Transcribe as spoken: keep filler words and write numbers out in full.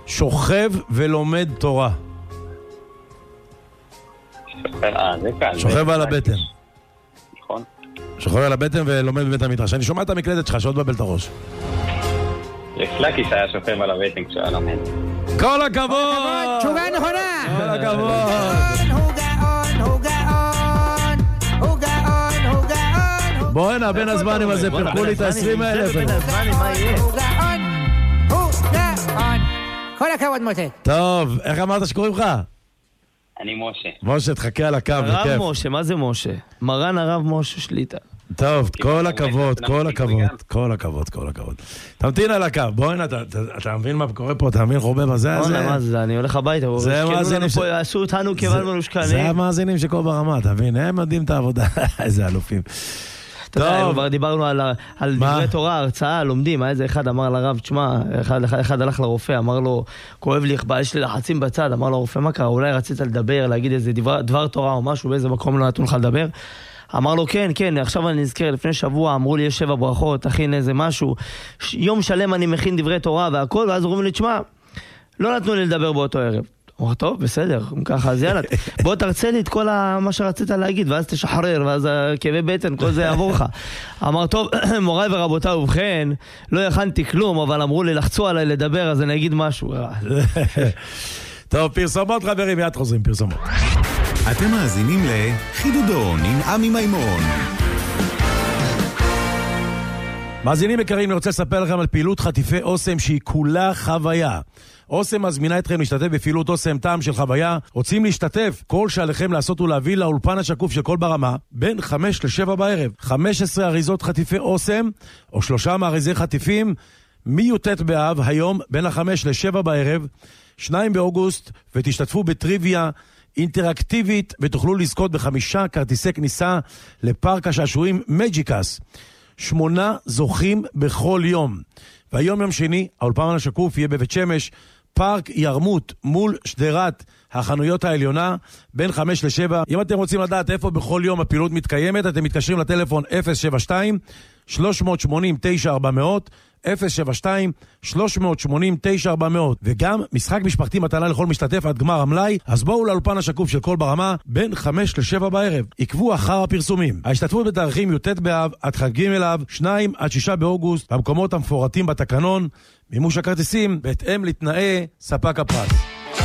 שוכב ולומד תורה. אה, זה קל. שוכב על הבטן. נכון. שוכב על הבטן ולומד בבית המדרש. אני שומע את המקלדת שלך, שעוד בבל את הראש. לפלקיס היה שוכב על הבטן כשהיה לומד. כל הכבוד! תשובה נכונה! כל הכבוד! הוא גאון, הוא גאון, הוא גאון, הוא גאון. בוא הנה, בין הזמנים הזה, פרקו לי את ה-עשרים אלף. הוא גאון, הוא גאון. כל הכבוד, משה. טוב, איך אמרת שקוראים לך? אני משה. משה, תחכה על הקו, הרב בכיף. משה, מה זה משה? מרן הרב משה שליטה. טוב, כל הכבוד, כל הכבוד, כל הכבוד, כל הכבוד. תמתין על הקו, בוא הנה, אתה מבין מה קורה פה, אתה מבין חורבה בזה? מה זה, אני הולך הביתה. זה המאזינים ש... עשו אותנו כיוון מלושקנים. זה המאזינים שכל ברמה, אתה מבין? הם יודעים את העבודה. איזה אלופים. טוב. דיברנו על דברי תורה, הרצאה, לומדים. איזה אחד אמר לרב, תשמע, אחד הלך לרופא, אמר לו, כואב לי, יש לי לחצים בצד, אמר לו, רופא, מה קרה? אולי רצית לדבר, להגיד איזה דבר תורה או משהו, באיזה מקום לא נתון לך לדבר? אמר לו, כן, כן, עכשיו אני נזכר, לפני שבוע אמרו לי, יש שבע ברכות, תכין איזה משהו, יום שלם אני מכין דברי תורה והכל, ואז אומרים לי, תשמע, לא נתנו לי לדבר באותו ערב. אמר, טוב, בסדר, ככה, אז יאללה, בוא תרצה לי את כל מה שרצית להגיד, ואז תשחרר, ואז כאבי בטן, כל זה יעבור לך. אמר, טוב, מוריי ורבותיי, ובכן, לא יכנתי כלום, אבל אמרו לי, לחצו עליי לדבר, אז אני אגיד משהו. טוב, פרסומות חברים, מיד חוזרים, פרסומות. אתם מאזינים לחידודון עם עמי מימון. מאזינים יקרים, אני רוצה לספר לכם על פעילות חטיפי אוסם שהיא כולה חוויה. אוסם מזמינה אתכם להשתתף בפעילות אוסם טעם של חוויה. רוצים להשתתף? כל שעליכם לעשות הוא להביא לאולפן השקוף של כל ברמה בין חמש לשבע בערב. חמש עשרה אריזות חטיפי אוסם או שלושה מאריזי חטיפים מי"ט באב היום בין החמש לשבע בערב, שניים באוגוסט, ותשתתפו בטריוויה אינטראקטיבית ותוכלו לזכות בחמישה כרטיסי כניסה לפארק השעשועים מג'יקס. שמונה זוכים בכל יום. והיום יום שני, האולפן השקוף יהיה בבית שמש, פארק ירמות מול שדרת החנויות העליונה בין חמש לשבע. אם אתם רוצים לדעת איפה בכל יום הפעילות מתקיימת, אתם מתקשרים לטלפון אפס שבע שתיים שלוש שמונים תשע ארבע מאות, אפס שבע שתיים שלוש שמונים תשע ארבע מאות, וגם משחק משפחתי מתנה לכל משתתף עד גמר המלאי. אז בואו לאולפן השקוף של כל ברמה בין חמש לשבע בערב. עקבו אחר הפרסומים. ההשתתפות בתאריכים י"ט באב עד חג אב, שניים עד שישה באוגוסט, במקומות המפורטים בתקנון. מימוש הכרטיסים בהתאם לתנאי ספק הפרס.